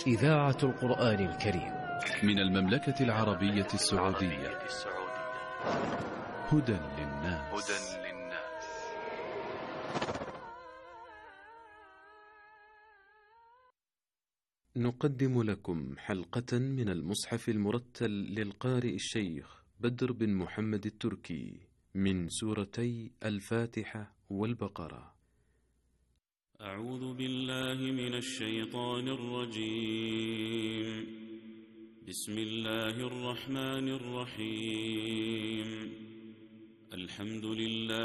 إذاعة القرآن الكريم من المملكة العربية السعودية. هدى للناس. نقدم لكم حلقة من المصحف المرتل للقارئ الشيخ بدر بن محمد التركي من سورتي الفاتحة والبقرة. أعوذ بالله من الشيطان الرجيم. بسم الله الرحمن الرحيم. الحمد لله